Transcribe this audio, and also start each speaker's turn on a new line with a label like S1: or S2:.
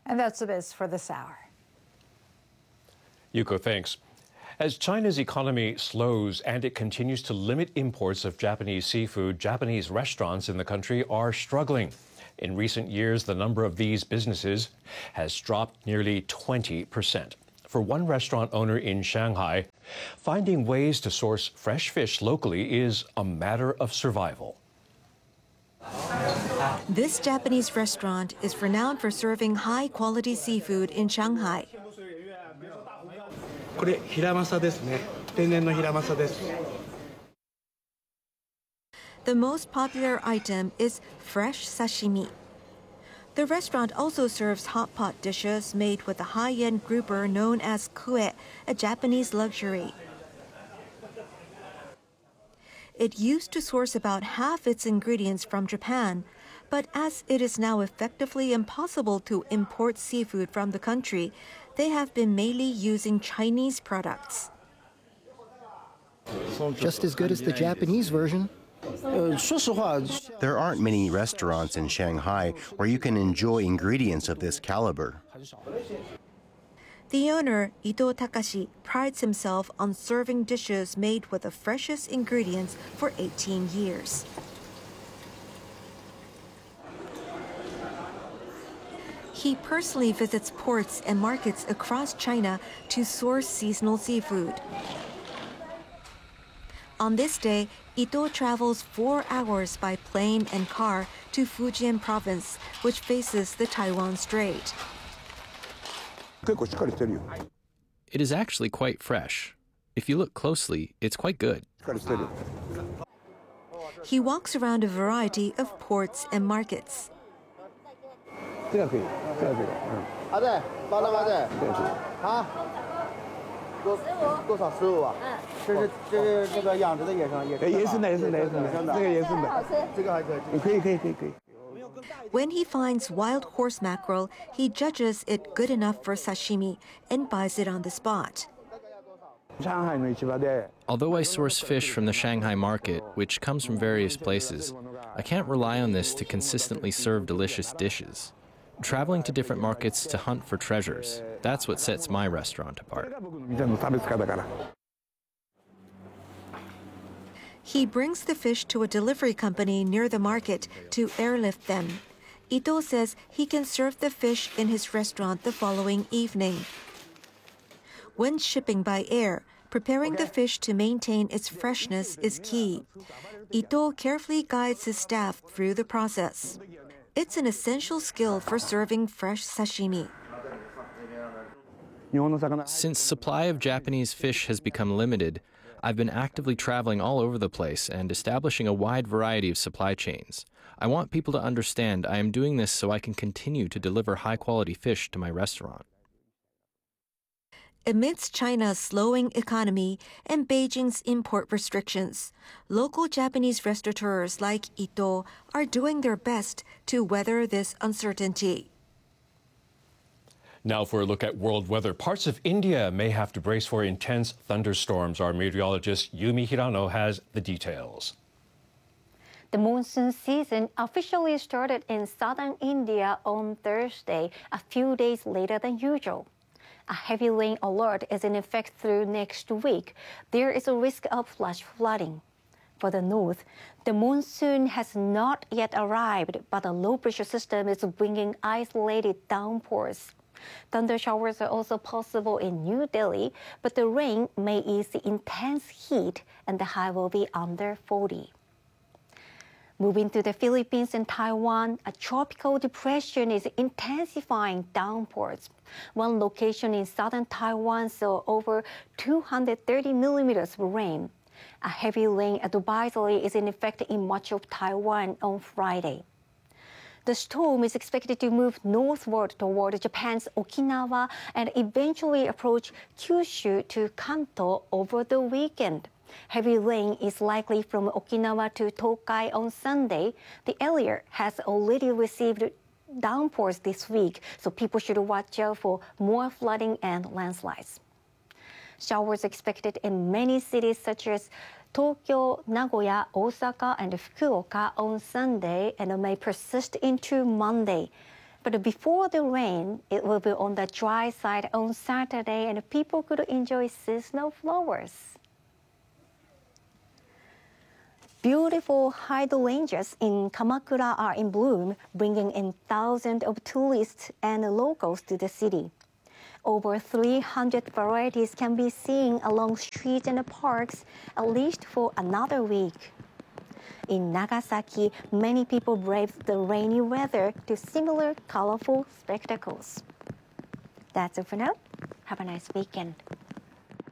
S1: And that's the biz for this hour.
S2: Yuko, thanks. As China's economy slows and it continues to limit imports of Japanese seafood, Japanese restaurants in the country are struggling. In recent years, the number of these businesses has dropped nearly 20%. For one restaurant owner in Shanghai, finding ways to source fresh fish locally is a matter of survival.
S3: This Japanese restaurant is renowned for serving high-quality seafood in Shanghai.
S4: これヒラマサですね。天然のヒラマサです。
S3: The most popular item is fresh sashimi. The restaurant also serves hot pot dishes made with a high-end grouper known as kue, a Japanese luxury. It used to source about half its ingredients from Japan, but as it is now effectively impossible to import seafood from the country, they have been mainly using Chinese products.
S5: Just as good as the Japanese version.
S6: There aren't many restaurants in Shanghai where you can enjoy ingredients of this caliber.
S3: The owner, Ito Takashi, prides himself on serving dishes made with the freshest ingredients for 18 years. He personally visits ports and markets across China to source seasonal seafood. On this day, Ito travels 4 hours by plane and car to Fujian province, which faces the Taiwan Strait.
S7: It is actually quite fresh. If you look closely, it's quite good.
S3: He walks around a variety of ports and markets. When he finds wild horse mackerel, he judges it good enough for sashimi and buys it on the spot.
S7: Although I source fish from the Shanghai market, which comes from various places, I can't rely on this to consistently serve delicious dishes. Traveling to different markets to hunt for treasures, that's what sets my restaurant apart.
S3: He brings the fish to a delivery company near the market to airlift them. Ito says he can serve the fish in his restaurant the following evening. When shipping by air, preparing the fish to maintain its freshness is key. Ito carefully guides his staff through the process. It's an essential skill for serving fresh sashimi.
S7: Since supply of Japanese fish has become limited, I've been actively traveling all over the place and establishing a wide variety of supply chains. I want people to understand I am doing this so I can continue to deliver high-quality fish to my restaurant.
S3: Amidst China's slowing economy and Beijing's import restrictions, local Japanese restaurateurs like Ito are doing their best to weather this uncertainty.
S2: Now for a look at world weather. Parts of India may have to brace for intense thunderstorms. Our meteorologist Yumi Hirano has the details.
S8: The monsoon season officially started in southern India on Thursday, a few days later than usual. A heavy rain alert is in effect through next week. There is a risk of flash flooding. For the north, the monsoon has not yet arrived, but a low-pressure system is bringing isolated downpours. Thunder showers are also possible in New Delhi, but the rain may ease the intense heat and the high will be under 40. Moving to the Philippines and Taiwan, a tropical depression is intensifying downpours. One location in southern Taiwan saw over 230 millimeters of rain. A heavy rain advisory is in effect in much of Taiwan on Friday. The storm is expected to move northward toward Japan's Okinawa and eventually approach Kyushu to Kanto over the weekend. Heavy rain is likely from Okinawa to Tokai on Sunday. The area has already received downpours this week, so people should watch out for more flooding and landslides. Showers expected in many cities such as Tokyo, Nagoya, Osaka, and Fukuoka on Sunday and may persist into Monday. But before the rain, it will be on the dry side on Saturday, and people could enjoy seasonal flowers. Beautiful hydrangeas in Kamakura are in bloom, bringing in thousands of tourists and locals to the city. Over 300 varieties can be seen along streets and parks, at least for another week. In Nagasaki, many people braved the rainy weather to similar colorful spectacles. That's it for now. Have a nice weekend.